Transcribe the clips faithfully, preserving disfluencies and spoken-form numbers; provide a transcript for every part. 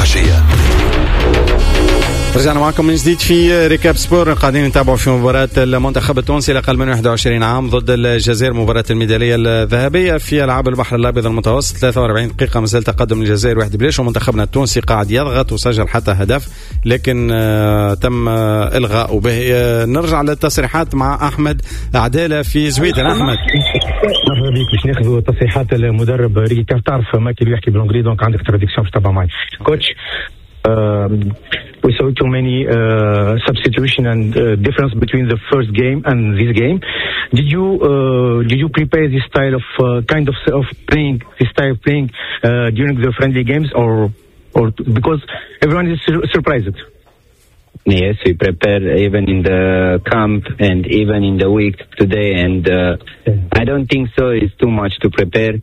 العشية. رجعنا معكم من جديد في ريكاب سبور. قاعدين نتابعوا في مباراة المنتخب التونسي لأقل من واحد وعشرين عام ضد الجزائر، مباراة الميدالية الذهبية في ألعاب البحر الأبيض المتوسط. ثلاثة وأربعين دقيقة مازال تقدم الجزائر واحد بلاش، ومنتخبنا التونسي قاعد يضغط وسجل حتى هدف، لكن آه تم آه إلغاء به. آه نرجع للتصريحات مع أحمد عدالة في زويدن. أحمد مرحبا بك. باش ناخذ تصريحات المدرب ريكي كاف. تعرف ماكي يحكي بالانجليزي دونك عندك تراديكسيون باش تتابع معي. كوتش Um, we saw too many uh, substitution and uh, difference between the first game and this game. Did you uh, did you prepare this style of uh, kind of of playing this style of playing uh, during the friendly games, or or because everyone is sur- surprised? Yes, we prepare even in the camp and even in the week today, and uh, I don't think so. It's too much to prepare.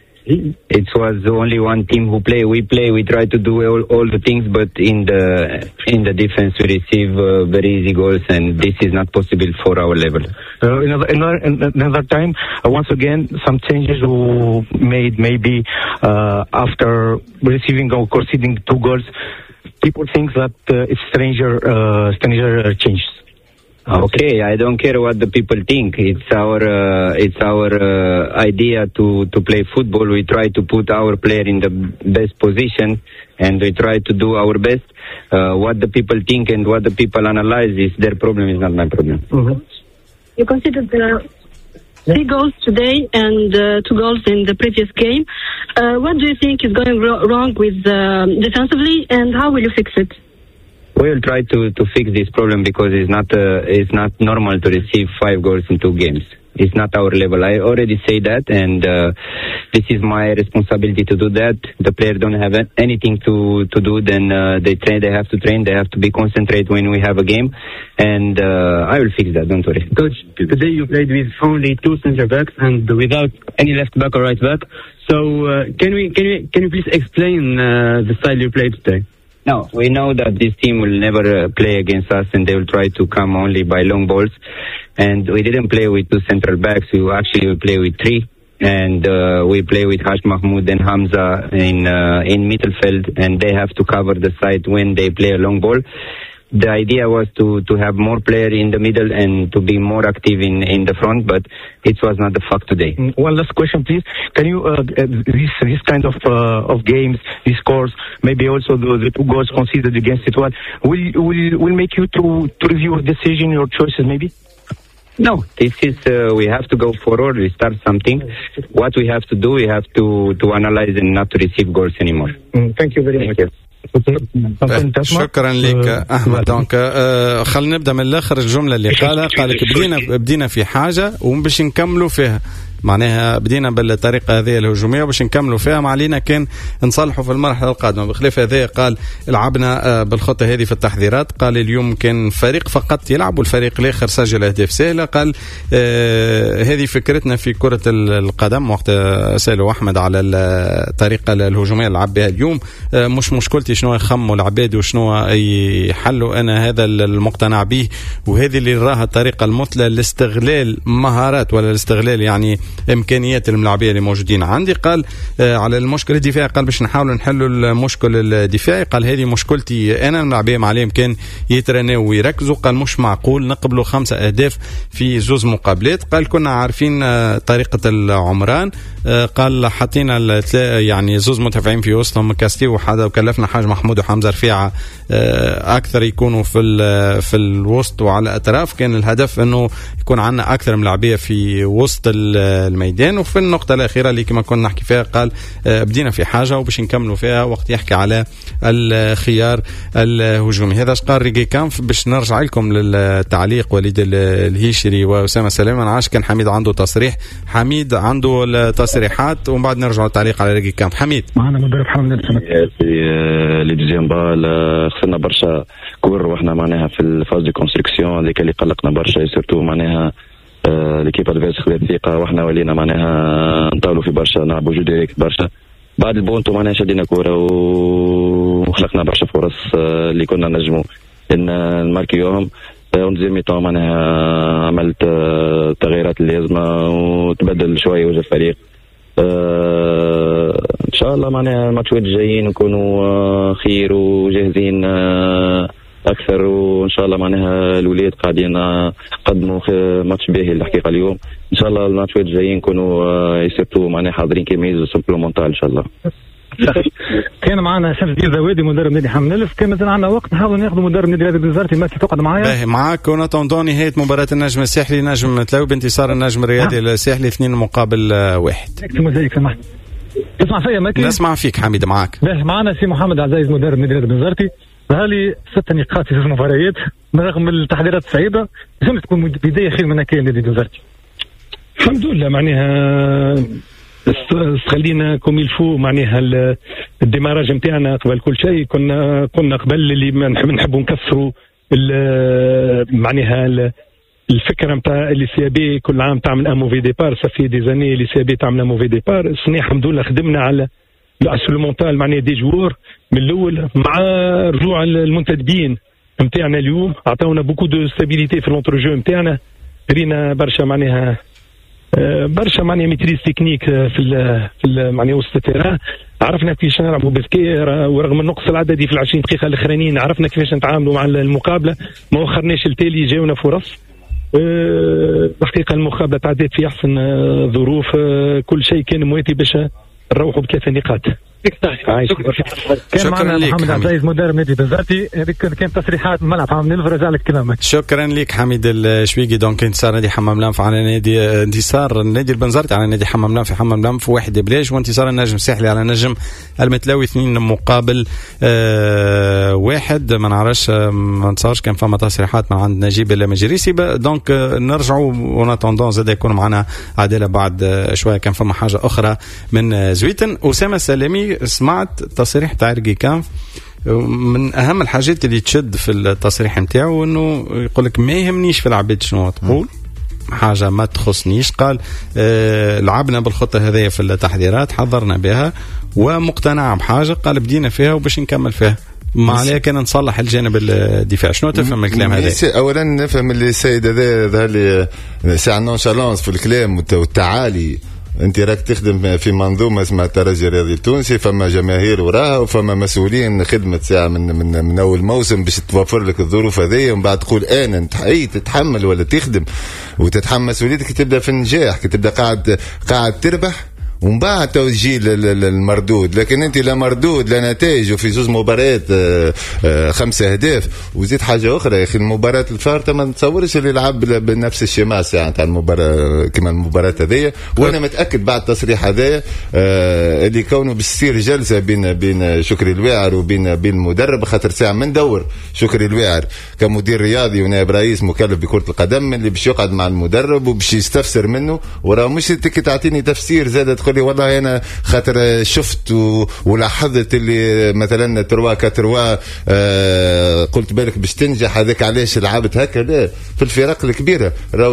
It was only one team who play. We play. We try to do all, all the things, but in the in the defense we receive uh, very easy goals, and this is not possible for our level. Uh, another, another another time, uh, once again, some changes were made maybe uh, after receiving or conceding two goals. People think that uh, it's stranger uh, stranger changes. Okay, I don't care what the people think. It's our uh, it's our uh, idea to, to play football. We try to put our player in the best position, and we try to do our best. Uh, what the people think and what the people analyze is their problem, is not my problem. Mm-hmm. You considered the three goals today and uh, two goals in the previous game. Uh, what do you think is going ro- wrong with uh, defensively, and how will you fix it? We'll try to, to fix this problem because it's not uh, it's not normal to receive five goals in two games. It's not our level. I already say that, and uh, this is my responsibility to do that. The players don't have anything to, to do. Then uh, they train. They have to train. They have to be concentrated when we have a game, and uh, I will fix that. Don't worry. Coach, today you played with only two centre backs and without any left back or right back. So uh, can we can we can you please explain uh, the style you played today? No, we know that this team will never uh, play against us, and they will try to come only by long balls. And we didn't play with two central backs. We actually will play with three, and uh, we play with Hash Mahmoud and Hamza in uh, in midfield, and they have to cover the side when they play a long ball. The idea was to, to have more players in the middle and to be more active in, in the front, but it was not the fact today. One last question, please. Can you uh, this this kind of uh, of games, these scores, maybe also the, the two goals conceded against it, what will will will make you to, to review a decision, your choices, maybe? No, this is uh, we have to go forward. We start something. What we have to do, we have to to analyze and not to receive goals anymore. Mm, thank you very thank much. You. شكرا لك أحمد. دونك آه خلينا نبدأ من الآخر. الجملة اللي قالها قالك بدينا بدينا في حاجة وباش نكملوا فيها، معناها بدينا بالطريقة هذه الهجومية وباش نكملوا فيها، ما علينا كان نصلحوا في المرحلة القادمة. بخلاف هذا قال لعبنا بالخطة هذه في التحضيرات. قال اليوم كان فريق فقط يلعب والفريق الآخر سجل أهداف سهلة. قال آه هذه فكرتنا في كرة القدم. وقت سألوا أحمد على الطريقة الهجومية اللي لعب بها اليوم، آه مش مشكلتي شنو يخموا العباد وشنو يحلوا، أنا هذا المقتنع به، وهذه اللي راها الطريقة المثلى لاستغلال مهارات ولا الاستغلال يعني إمكانيات الملاعبية اللي موجودين عندي. قال آه على المشكلة الدفاعي، قال باش نحاول نحلوا المشكل الدفاعي. قال هذه مشكلتي أنا، الملاعبية مع عليهم كان يترنوا ويركزوا. قال مش معقول نقبلوا خمسة أهداف في زوز مقابلات. قال كنا عارفين آه طريقة العمران. آه قال حطينا يعني زوز متفاعلين في وسطهم كاستي وحدا، وكلفنا حاج محمود وحمزة رفيعة آه أكثر يكونوا في في الوسط وعلى الأطراف. كان الهدف إنه يكون عندنا أكثر ملاعبية في وسط الميدان. وفي النقطة الأخيرة اللي كما كنا نحكي فيها قال بدينا في حاجة وباش نكملوا فيها وقت يحكي على الخيار الهجومي. هذا قال ريكي كانف. باش نرجع لكم للتعليق وليد الهيشري وأسامة سليمان. عاش كان حميد عنده تصريح، حميد عنده التصريحات، ومن بعد نرجع للتعليق على ريكي كانف. حميد معنا مدرب حمد في لي دوزيام بال خسرنا برشا كور واحنا معناها في الفاز دي كونستركسيون اللي كان اللي قلقنا برشا، سورتو معناها ليكيب ادفيرس خذت ثقه واحنا ولينا معناها نطاولوا في برشا، نلعبوا جو ديريكت برشا. بعد البونتو معناها شدينا كوره وخلقنا برشا فرص اللي كنا نجموا ان نماركيوهم. ونزيد ميطون معناها عملت تغييرات اللازمه وتبدل شويه وجه الفريق. آه ان شاء الله معناها الماتشات الجايين نكونوا آه خير وجاهزين آه اكثر، وان شاء الله معناها الولاد قاعدين قدموا ماتش باهي الحقيقه اليوم. ان شاء الله الماتشات الجايين نكونوا آه يسرتوا معناها حاضرين كما يجوز سوبلومونتال ان شاء الله. كان معنا شرف ديال زوادي مدرب نادي حمل الف، كان مثلا عندنا وقت نحاول ناخذ مدرب نادي رياضي بنزرتي ما تقعد معايا. باهي معاك ونتوندو نهايه مباراه النجم الساحلي نجم تلاوي بانتصار النجم الرياضي الساحلي اثنين مقابل واحد. سمح تسمع فيا ماكي؟ نسمع فيك حميد معاك. باهي معنا سي محمد عزيز مدرب نادي رياضي بنزرتي، هالي ست نقاط في المباريات رغم التحضيرات الصعيبه، لازم تكون بدايه خير من هكا نادي بنزرتي. الحمد لله معناها خلينا كوم يلفو معناها الديماراج نتاعنا قبل كل شيء كنا كنا قبل اللي ما نحبوا نكسروا معناها الفكره نتاع اللي سي بي كل عام تعمل ان موفي ديبار، صافي دي زاني اللي سي بي تعمل ان موفي ديبار. السنه الحمد لله خدمنا على السلمونتال معناها دي جوور من الاول مع رجوع المنتدبين نتاعنا اليوم عطاونا بوكو دو ستابيليتي في لونتروجو نتاعنا، رينا برشا معناها برشا معناها ميتريز تكنيك في ال في ال معناها وسط التيران، عرفنا كيفاش نلعبوا بسكير ورغم النقص العددي في العشرين دقيقه الاخرانيين عرفنا كيفاش نتعاملوا مع المقابله، ما وخرناش التالي جاونا فرص. الحقيقه المقابله تعديت في احسن ظروف، كل شيء كان مواتي باش نروحوا بثلاث نقاط. كان معنا محمد عزيز مدرب نادي بنزرتي، كان تصريحات من ملعب حمام نلف. رجع لك كلامك. شكرا لك حميد الشويقي. دونك انتصار نادي حمام لانف على نادي انتصار نادي البنزرتي على نادي حمام لانف في حمام لانف واحد بلاش، وانتصار النجم الساحلي على نجم المتلاوي اثنين مقابل آه واحد. ما نعرفش ما نتصورش كان فما تصريحات من عند نجيب المجريسي. دونك نرجعوا ونتوندون زاد يكون معنا عداله بعد شويه. كان فما حاجه اخرى من زويتن. اسامه سلامي سمعت تصريح تاع ريكي كانف، من اهم الحاجات اللي تشد في التصريح نتاعو انه يقول لك ما يهمنيش في العباد شنو تقول، حاجه ما تخصنيش. قال آه لعبنا بالخطه هذه في التحضيرات حضرنا بها ومقتنع بحاجه، قال بدينا فيها وباش نكمل فيها، ما عليها كان نصلح الجانب الدفاعي. شنو تفهم الكلام هذا؟ اولا نفهم اللي السيد هذا ظهر لي ساعه نونشالونس في الكلام والتعالي. انت راك تخدم في منظومه اسمها الترجي الرياضي التونسي، فما جماهير وراها وفما مسؤولين خدمه ساعه من من من اول موسم باش توفر لك الظروف هذه، ومن بعد تقول انا اي تتحمل ولا تخدم وتتحمل مسؤوليتك، تبدا في النجاح، تبدا قاعد قاعد تربح ومن بعد توجيه المردود. لكن انت لا مردود لا نتائج، وفي زوج مباريات خمسه اهداف. وزيد حاجه اخرى يا اخي، المباراه الفارطه ما نتصورش اللي يلعب بنفس الشماس يعني تاع المباراه كما المباراه هذيا. وانا متاكد بعد التصريح هذايا اللي كونه بتصير جلسه بين بين شكري الواعر وبين بين المدرب، خاطر ساعه من دور شكري الواعر كمدير رياضي ونائب رئيس مكلف بكره القدم اللي باش يقعد مع المدرب وباش يستفسر منه، وراه مش تعطيني تفسير زادت لي والله انا خاطر شفت ولاحظت اللي مثلا تروا كتروا آه قلت بالك باش تنجح هذاك علاش لعبت هكا. لا، في الفرق الكبيره راهو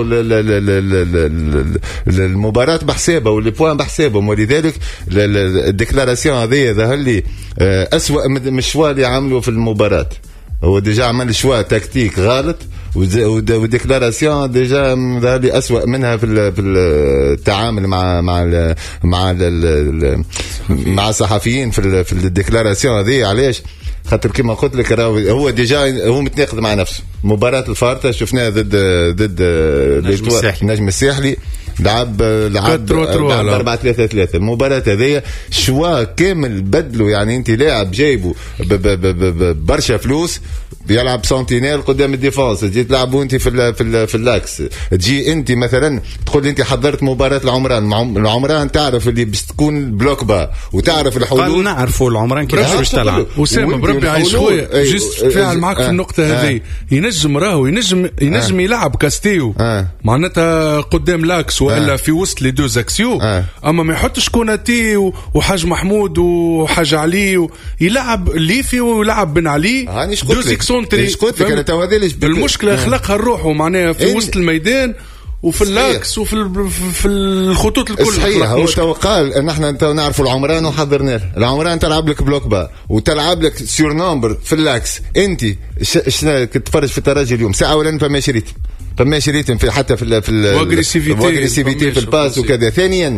المباراه بحسابها واللي بوان بحسابهم، ولذلك الديكلاراسيون هذه ظهر لي اسوء من الشوا اللي عملوا في المباراه. هو ديجا عمل شوا تكتيك غلط، وديكلاراسيون ديجا ظهر لي اسوء منها في في التعامل مع مع ال مع ال مع الصحفيين في في الديكلاراسيون هذه. علاش؟ خاطر كما قلت لك هو ديجا هو متناقض مع نفسه. مباراة الفارطة شفناها ضد ضد النجم الساحلي، لعب لعب أربعة ثلاثة ثلاثة. المباراة هذه شوا كامل بدلوا، يعني انت لاعب جايبه برشا فلوس بيلعب سنتينيل قدام الديفانس، تجي تلعبوا انت في ال في ال في اللاكس. تجي انت مثلا تقول لي انت حضرت مباراة العمران، العمران تعرف اللي باش تكون بلوك با وتعرف الحلول. نعرفوا العمران كيفاش باش تلعب. اسامه بربي عايش خويا جست فاعل معك في النقطة هذه. ينجم راهو ينجم ينجم يلعب كاستيو معناتها قدام لاكس والا في وسط لي دو زاكسيو، اما ما يحطش كوناتي وحاج محمود وحاج علي يلعب ليفي ويلعب بن علي دو سيكسونتري. المشكله خلقها الروح ومعناها في وسط الميدان وفي اللاكس وفي في الخطوط الكل. صحيح، هو تو قال ان احنا انت نعرفوا العمران وحضرناه. العمران تلعب لك بلوك با وتلعب لك سير نمبر في اللاكس. انت تتفرج في الترجي اليوم ساعه ولا فما شريت فما شريت في حتى في ال في الاغريسيفيتي في الباس وكذا. ثانيا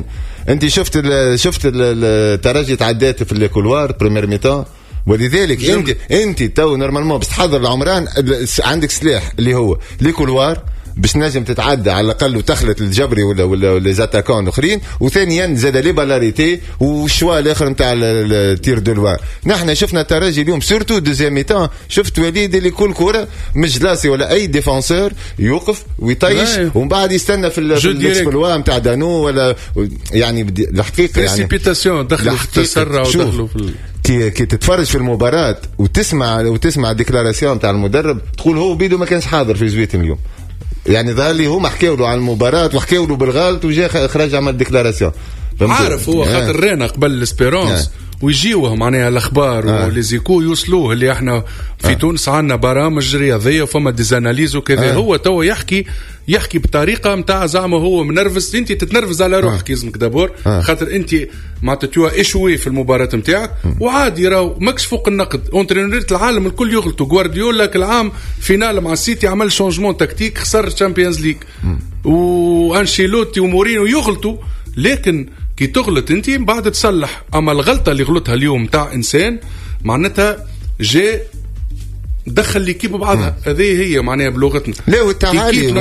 انت شفت شفت الترجي تعدات في الكولوار بريمير ميتان، ولذلك انت انت تو نورمالمون باش تحضر العمران عندك سلاح اللي هو لي كولوار باش نجم تتعدى على الاقل وتخلط الجبري ولا ولا لي زاتاكون الاخرين، وثانيا زاد لي بالاريتي والشوا الاخر نتاع التير دو لوان. نحن شفنا الترجي اليوم سورتو دوزيام ميتان، شفت وليد اللي كل كره مش جلاسي ولا اي ديفونسور يوقف ويطيش ومن بعد يستنى في الاسبلوا نتاع دانو ولا يعني الحقيقه يعني بريسيبيتاسيون دخلوا في التسرع ودخلوا في كي كي تتفرج في المباراه وتسمع وتسمع الديكلاراسيون نتاع المدرب تقول هو بيدو ما كانش حاضر في زويتم اليوم. يعني ظهر لي هما حكاوا له على المباراه وحكاوا له بالغلط وجا خرج عمل ديكلاراسيون. عارف هو خاطر آه. رينا قبل الاسبيرونس آه. ويجيوه معناها الاخبار آه. وليزيكو يوصلوه اللي احنا في آه. تونس عندنا برامج رياضيه وفما ديزاناليز وكذا. آه. هو تو يحكي يحكي بطريقه نتاع زعما هو منرفز. انت تتنرفز على روحك يلزمك دابور آه. خاطر انت معناتها توا ايشوي في المباراه نتاعك وعادي راهو ماكش فوق النقد. اونترينورات العالم الكل يغلطوا. غوارديولا العام فينال مع السيتي عمل شونجمون تكتيك خسر الشامبيونز ليج، وانشيلوتي ومورينو يغلطوا، لكن كي تغلط انت بعد تصلح. اما الغلطه اللي غلطها اليوم تاع انسان معناتها جاء دخل ليكيب بعضها. هذه هي معناها بلغتنا. لا والتعالي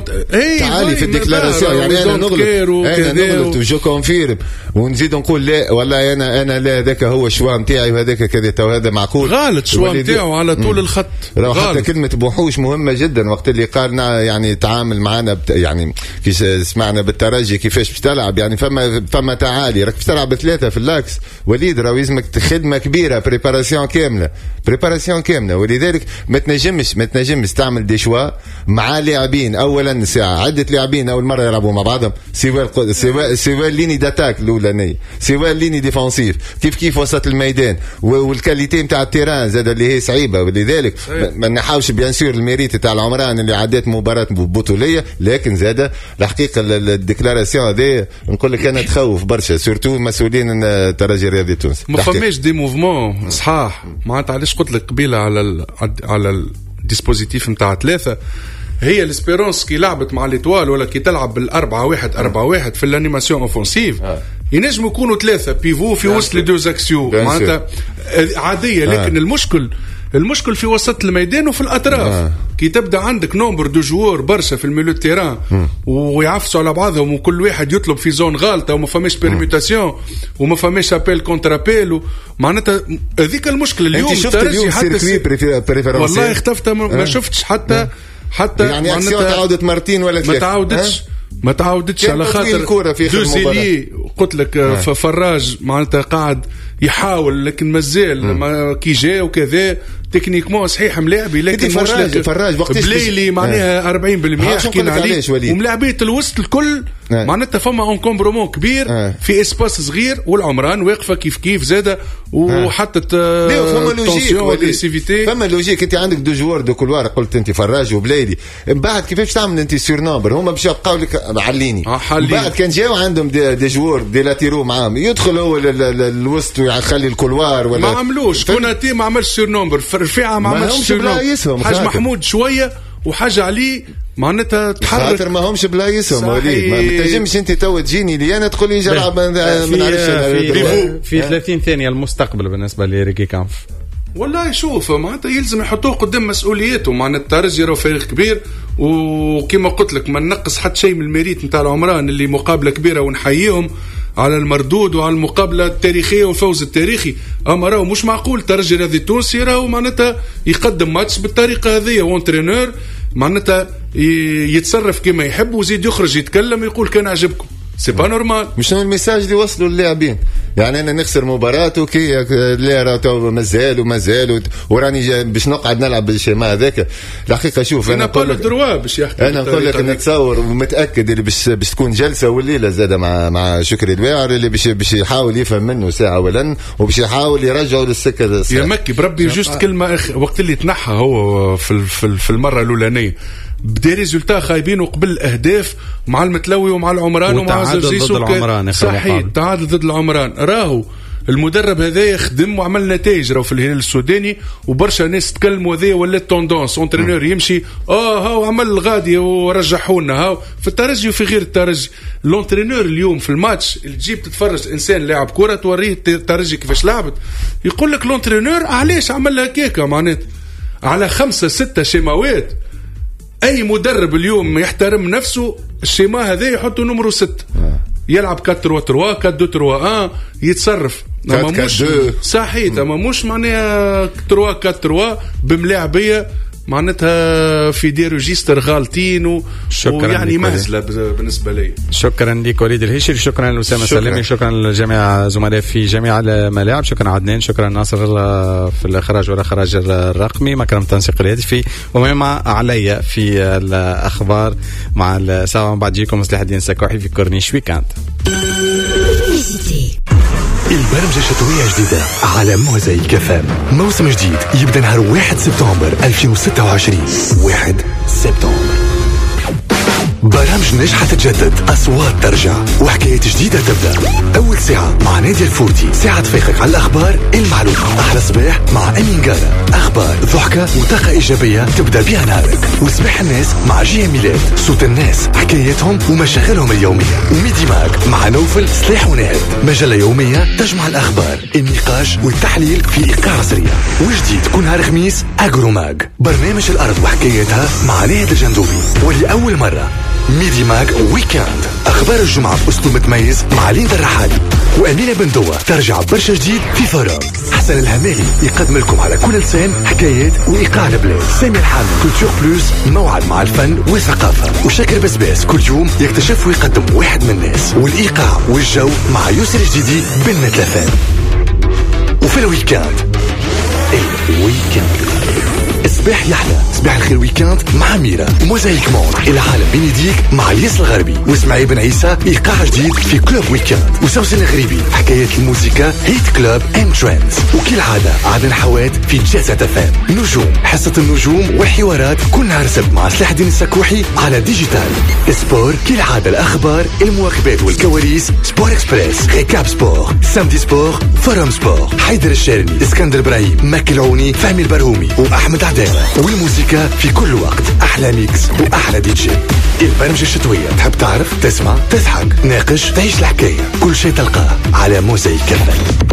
تعالي في الديكلاراسيون. يعني انا نغلط انا نغلط وجو كونفيرم ونزيد نقول لا والله انا انا لا هذاك هو الشوا نتاعي وهذاك كذا تو هذا معقول. غلط الشوا نتاعو على طول الخط. حتى كلمه بوحوش مهمه جدا وقت اللي قالنا يعني تعامل معنا بت... يعني كي سمعنا بالترجي كيفاش باش تلعب. يعني فما فما تعالي راك باش تلعب ثلاثه في اللاكس وليد راهو يلزمك خدمه كبيره بريباراسيون كامله بريباراسيون كامله. ولذلك ما تنجمش ما تنجمش تعمل دي شوا مع لاعبين. اولا ساعه عده لاعبين اول مره يلعبوا مع بعضهم سواء سواء سواء ليني داتاك الاولانيه سواء ليني ديفونسيف كيف كيف وسط الميدان والكاليتي نتاع التيران زاد اللي هي صعيبه. ولذلك ما نحاولش بيان سور الميريت تاع العمران اللي عدات مباراه بطوليه، لكن زاد الحقيقه الديكلاراسيون هذه نقول لك انا تخوف برشا سورتو مسؤولين الترجي الرياضي التونسي. ما فماش دي موفمون صحاح معناتها. علاش قلت لك قبيله على على الديسبوزيتيف نتاع ثلاثه هي الاسبيرونس كي لعبت مع ليتوال ولا كي تلعب بالأربعة واحد أربعة واحد في الانيماسيون اوفنسيف آه. ينجموا يكونوا ثلاثه بيفو في وسط لي دوز اكسيو معناتها عاديه. لكن آه. المشكل المشكل في وسط الميدان وفي الاطراف آه. كي تبدا عندك نومبر دو جوور برشا في الميلو تيران ويعفسوا على بعضهم وكل واحد يطلب في زون غالطه وما فماش بيرميوتاسيون وما فماش ابيل كونتر ابيل معناتها هذيك المشكله. اليوم انت شفت اليوم سيركوي والله اختفت ما, ما شفتش حتى آه. حتى يعني اكسيون تعاودت مرتين ولا ثلاثه ما تعاودتش ما تعاودتش على خاطر دوزيلي قلت لك آه. فراج معناتها قاعد يحاول لكن مازال ما كي جاء وكذا تكنيكمون صحيح ملاعبي لكن فراج فراج وقتاش بليلي معناها أربعين بالمئة حكينا عليه وملاعبيه الوسط الكل آه. معناتها فما اون كومبرومون كبير آه. في اسباس صغير والعمران واقفه كيف كيف زاده وحتى فما لوجيك فما لوجيك. انت عندك دو جوار دو كولوار قلت انت فراج وبليلي من بعد كيفاش تعمل انت سير نومبر هما باش يبقاو لك عليني آه بعد كان جاو عندهم دي, دي جوار دي لاتيرو معاهم يدخل هو الوسط ويخلي الكولوار ولا ما عملوش كوناتي ما عملش سير نومبر رفيعه ما عملش سير نومبر حاج محمود شويه وحاجه عليه معناتها تحرك خاطر ما همش بلايصهم وليد ما تنجمش انت تو تجيني لي انا تقول لي جرب ما نعرفش في, في ثلاثين ثانيه المستقبل بالنسبه لريكي كانف. والله شوف معناتها يلزم يحطوه قدام مسؤوليته. معناتها الترجي راه فريق كبير وكما قلت لك ما نقص حتى شيء من الميريت نتاع العمران اللي مقابله كبيره ونحييهم على المردود وعلى المقابله التاريخيه والفوز التاريخي. اما راهو مش معقول الترجي الرياضي التونسي راهو معناتها يقدم ماتش بالطريقه هذه وانترينور معناتها يتصرف كما يحب وزيد يخرج يتكلم يقول كان عجبكم سي با نورمال. مش هو الميساج اللي وصلوا للاعبين. يعني انا نخسر مباراه وكي لا راه مازال ومازال وراني باش نقعد نلعب بالشيما هذاك. الحقيقه شوف انا نقول لك باش يحكي انا نقول لك نتصور ومتاكد اللي باش باش تكون جلسه والليله زاده مع مع شكري الواعر اللي باش باش يحاول يفهم منه ساعه اولا وباش يحاول يرجعه للسكه الصحيحه. يا مكي بربي جوست كلمه أخ... وقت اللي تنحى هو في في المره الاولانيه بدي ريزولتا خايبين وقبل اهداف مع المتلوي ومع العمران ومع زرزيس صحيح تعادل ضد العمران. راهو المدرب هذا يخدم وعمل نتائج راهو في الهلال السوداني، وبرشا ناس تكلموا هذه ولا توندونس اونترينور يمشي اه هاو عمل الغادي ورجحونا هاو في الترجي وفي غير الترجي. لونترينور اليوم في الماتش اللي تجيب تتفرج انسان لاعب كره توريه الترجي كيفاش لعبت، يقول لك لونترينور علاش عمل هكاكا معناتها على خمسة ستة شيماوات. اي مدرب اليوم يحترم نفسه الشيما هذا يحطه نمرو ستة يلعب أربعة ثلاثة ثلاثة أربعة اثنين واحد يتصرف اما مش صحيح اما مش معناها ثلاثة أربعة ثلاثة بملاعبيه معناتها في دي ريجيستر غالطين ويعني مهزله بالنسبه لي. شكرا لك وليد الهشري، شكرا لأسامة سلامي، شكرا لجميع زملاء في جميع الملاعب، شكرا عدنان، شكرا ناصر في الاخراج والاخراج الرقمي، مكرم التنسيق الهاتفي، ومما علي في الاخبار مع الساعه بعد جيكم مصلح الدين السكوحي في كورنيش ويكاند. البرمجة الشتوية جديدة على موزايك اف ام، موسم جديد يبدأ نهار واحد سبتمبر ألفين وستة وعشرين. واحد سبتمبر برامج ناجحة تتجدد، أصوات ترجع، وحكايات جديدة تبدأ. أول ساعة مع نادي الفورتي، ساعة تفيقك على الأخبار المعلومة. أحلى صباح مع أمين قارة، أخبار ضحكة وطاقة إيجابية تبدأ بها نهارك. وصباح الناس مع جي ميلاد، صوت الناس، حكاياتهم ومشاغلهم اليومية. وميدي ماك مع نوفل سلاح ونهد، مجلة يومية تجمع الأخبار، النقاش والتحليل في إيقاع سريع. وجديد كل نهار خميس أجرو ماج، برنامج الأرض وحكاياتها مع نهد الجندوبي. ولأول مرة ميدي ماج ويكاند، أخبار الجمعة بأسلوب متميز مع ليندا الرحالي وأمينة بندوة. ترجع برشا جديد في فورم. حسن الهمالي يقدم لكم على كل لسان حكايات وإيقاع البلاد. سامي الحامي كولتور بلوس، موعد مع الفن والثقافة. وشاكر بسباس كل يوم يكتشف ويقدم واحد من الناس. والإيقاع والجو مع يوسف الجديدي بنت لفان. وفي الويكاند الويكاند صباح يحلى، صباح الخير ويكاند مع ميرا. موزايك مون العالم بين يديك مع ياس الغربي واسماعيل بن عيسى. ايقاع جديد في كلوب ويكاند. وسوسن الغريبي حكايات الموسيقى، هيت كلوب اند ترندز. وكالعاده عدن حوات في جازة فام. نجوم، حصة النجوم والحوارات كل نهار سبت مع سلاح الدين السكوحي على ديجيتال. سبور كالعاده، الاخبار، المواكبات والكواليس. سبور اكسبريس، ريكاب سبور، سامدي سبور، فورم سبور. حيدر الشارني، اسكندر ابراهيم، مكي العوني، فهمي البرهومي واحمد عداوة. والموسيقى في كل وقت، احلى ميكس واحلى دي جي. البرمجة الشتوية، تحب تعرف، تسمع، تضحك، ناقش، تعيش الحكاية، كل شيء تلقاه على موزايك كفن.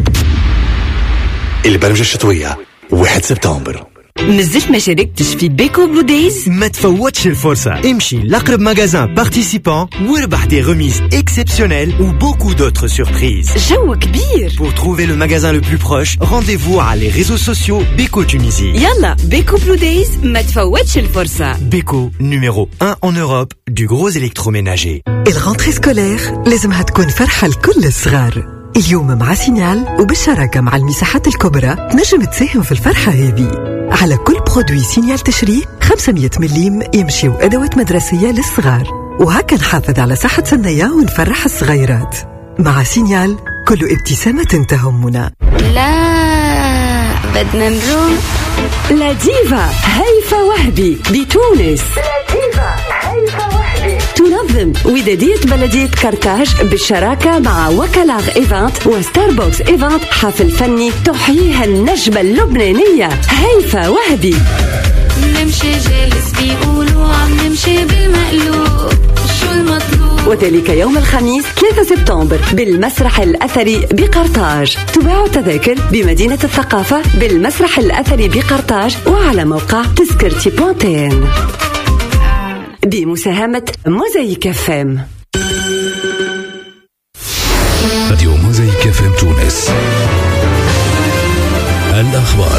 البرمجة الشتوية واحد سبتمبر. مازلت ما شاركتش في بيكو بلو دايز؟ ما تفوتش الفرصة، امشي لأقرب ماغازان بارتيسيبان وربح des remises exceptionnelles ou beaucoup d'autres surprises. جو كبير. Pour trouver le magasin le plus proche, rendez-vous على les réseaux sociaux Beko Tunisie. يلا بيكو بلو دايز، ما تفوتش الفرصة. Beko numéro un en Europe du gros électroménager. الغنطري سكولير لازمها تكون فرحة لكل الصغار. اليوم مع سينيال وبالشراكة مع المساحات الكبرى تنجم تساهم في الفرحة هذه. على كل برودوي سينيال تشريه خمسمية مليم يمشيو أدوات مدرسية للصغار، وهكا نحافظ على صحة سنية ونفرح الصغيرات. مع سينيال كل ابتسامة تهمنا. لا بدنا نروح لا ديفا هيفا وهبي بتونس. لا ديفا هيفا وهبي تنظم ودادية بلدية قرطاج بالشراكة مع وكلاغ إيفانت وستاربوكس إيفانت حفل فني تحييها النجمة اللبنانية هيفا وهبي. نمشي جاهز بيقولوا عم نمشي بالمقلوب، شو المطلوب؟ وذلك يوم الخميس ثلاثة سبتمبر بالمسرح الأثري بقرطاج. تباع التذاكر بمدينة الثقافة بالمسرح الأثري بقرطاج وعلى موقع تذكرتي بوانتين بمساهمة موزايك اف ام. راديو موزايك اف ام تونس. الأخبار.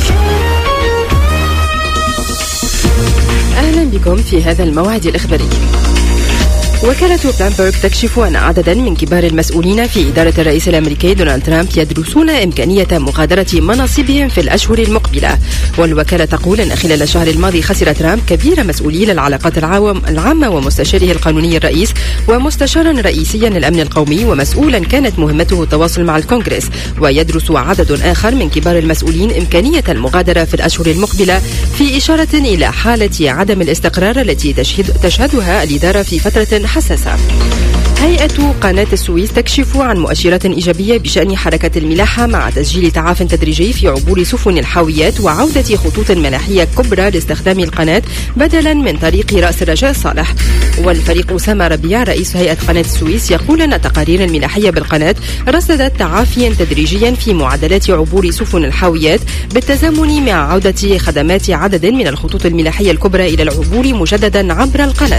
أهلا بكم في هذا الموعد الإخباري. وكالة بلومبرج تكشف أن عددا من كبار المسؤولين في إدارة الرئيس الأمريكي دونالد ترامب يدرسون إمكانية مغادرة مناصبهم في الأشهر المقبلة. والوكالة تقول أن خلال الشهر الماضي خسر ترامب كبير مسؤولي العلاقات العامة ومستشاره القانوني الرئيس ومستشارا رئيسيا للأمن القومي ومسؤولا كانت مهمته التواصل مع الكونغرس. ويدرس عدد آخر من كبار المسؤولين إمكانية المغادرة في الأشهر المقبلة، في إشارة إلى حالة عدم الاستقرار التي تشهد تشهدها الإدارة في فترة حساسة. هيئة قناة السويس تكشف عن مؤشرات إيجابية بشأن حركة الملاحة مع تسجيل تعاف تدريجي في عبور سفن الحاويات وعودة خطوط ملاحية كبرى لاستخدام القناة بدلا من طريق رأس الرجاء صالح. والفريق أسامة ربيع رئيس هيئة قناة السويس يقول أن التقارير الملاحية بالقناة رصدت تعافيا تدريجيا في معدلات عبور سفن الحاويات بالتزامن مع عودة خدمات عدد من الخطوط الملاحية الكبرى إلى العبور مجددا عبر القناة.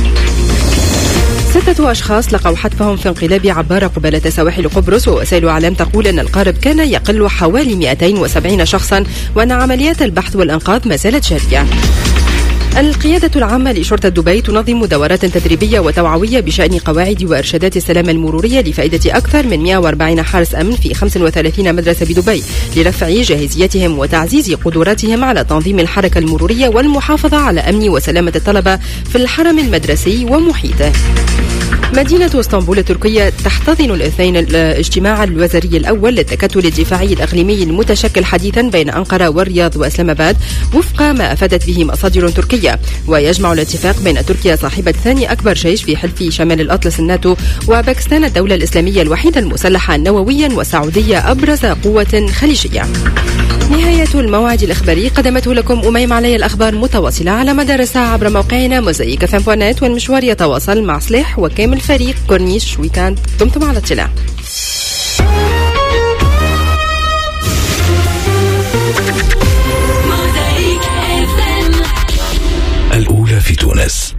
ستة أشخاص لقوا حتفهم في انقلاب عبارة قبالة سواحل قبرص، ووسائل إعلام تقول أن القارب كان يقل حوالي مئتين وسبعين شخصا وأن عمليات البحث والإنقاذ ما زالت جارية. القيادة العامة لشرطة دبي تنظم دورات تدريبية وتوعوية بشأن قواعد وإرشادات السلامة المرورية لفائدة أكثر من مئة وأربعين حارس أمن في خمسة وثلاثين مدرسة بدبي لرفع جاهزيتهم وتعزيز قدراتهم على تنظيم الحركة المرورية والمحافظة على أمن وسلامة الطلبة في الحرم المدرسي ومحيطه. مدينة اسطنبول التركية تحتضن الاثنين الاجتماع الوزاري الأول للتكتل الدفاعي الإقليمي المتشكل حديثا بين أنقرة والرياض وإسلام آباد وفق ما أفادت به مصادر تركية. ويجمع الاتفاق بين تركيا صاحبة ثاني أكبر جيش في حلف شمال الأطلس الناتو وباكستان الدولة الإسلامية الوحيدة المسلحة نوويا والسعودية أبرز قوة خليجية. نهاية الموعد الإخباري قدمته لكم أميم علي. الأخبار متواصلة على مدار الساعة عبر موقعنا موزايك اف ام دوت نت، والمشوار يتواصل مع صليح وكامل فريق كورنيش ويكاند. دمتم على اطلاع. الأولى في تونس.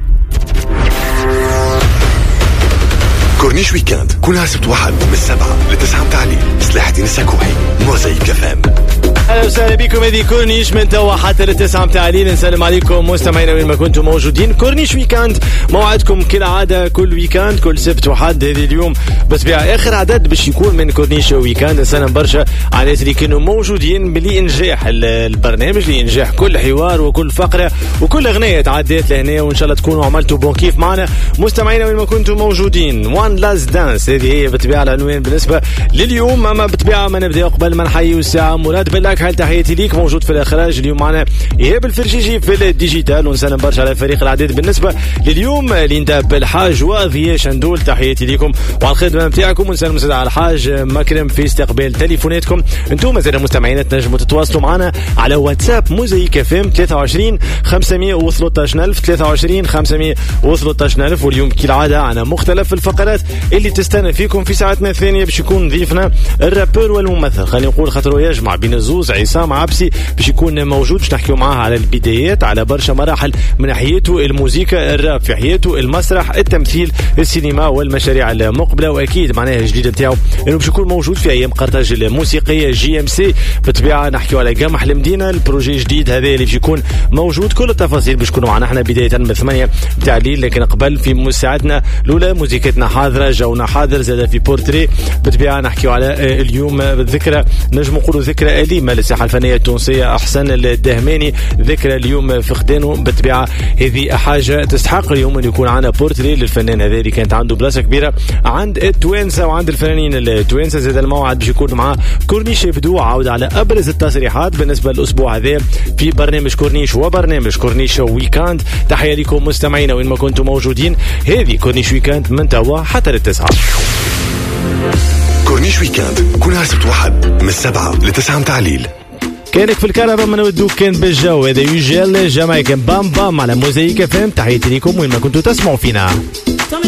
كورنيش ويكاند كل سبت واحد من السبعة لتسعة متاع الليل. صلاح الدين السكوهي، موزايك اف ام. اهلا وسهلا بكم. هذه كورنيش من توا حتى للتسعة متاع الليل. نسلم عليكم مستمعينا وين ما كنتم موجودين. كورنيش ويكاند موعدكم كالعاده كل ويكاند كل سبت وحد. هذه اليوم بطبيعه اخر عدد باش يكون من كورنيش ويكاند. نسلم برشا على الناس اللي كانوا موجودين لانجاح البرنامج، لانجاح كل حوار وكل فقره وكل اغنيه تعديت لهنا، وان شاء الله تكونوا عملتوا بون كيف معنا مستمعينا وين ما كنتم موجودين. وان لاست دانس هذه هي بطبيعه العنوان بالنسبه لليوم. اما بطبيعه ما نبدا قبل ما نحيي الساعه مراد بلاك. هل تحياتي ليك موجود في الاخراج اليوم معنا ايهاب الفرشيشي في الديجيتال، ونسلم برشا على فريق الاعداد بالنسبه لليوم ليندا بالحاج وضياء شندول. تحياتي ليكم وعلى الخدمه نتاعكم، ونسلم مساعد على الحاج مكرم في استقبال تليفوناتكم. انتم مازال مستمعين تنجموا تتواصلوا معنا على واتساب موزايك اف ام ثلاثة وعشرين خمسمية وثلاثة عشر ثلاثة وعشرين خمسمية وثلاثة عشر. واليوم كالعاده عنا مختلف الفقرات اللي تستنى فيكم في ساعتنا الثانيه باش يكون ضيفنا الرابور والممثل، خلينا نقول خاطر يجمع بين الزوز عصام عبسي باش يكون موجود. باش نحكيو معاه على البدايات، على برشا مراحل من حياته الموسيقى الراب، في حياته المسرح، التمثيل، السينما والمشاريع المقبله، واكيد معناها الجديد نتاعو انه باش يكون موجود في ايام قرطاج الموسيقيه جي ام سي. بالطبيعه نحكيو على قمح المدينه، البروجي الجديد هذا اللي باش يكون موجود. كل التفاصيل باش يكونوا معنا احنا بدايه من ثمانية نتاع الليل. لكن قبل في مساعدنا الاولى موسيقتنا حاضره، جونا حاضر، زاد في بورتري. بالطبيعه نحكيو على اليوم بالذكرى، نجم نقولوا ذكرى أليمة للساحه الفنيه التونسيه احسن الدهماني، ذكرى اليوم فقدانه. بالطبيعه هذه حاجه تستحق اليوم ان يكون عندنا بورتري للفنان هذا اللي كانت عنده بلاصه كبيره عند التوانسه وعند الفنانين التوانسه. زاد الموعد باش يكون مع كورنيش يبدو عاود على ابرز التصريحات بالنسبه للاسبوع هذا في برنامج كورنيش وبرنامج كورنيش ويكاند. تحيه لكم مستمعينا وين ما كنتم موجودين. هذه كورنيش ويكاند من توا حتى للتسعه. كورنيش ويكاند كل سبت واحد من السبعة لتسعة متاع الليل. كانك في الكهرباء ما نودوك كان بالجو. هذا يوجل جامايكان بام بام على موزايك اف ام. تحياتي لكم وين ما كنتوا تسمعوا فينا.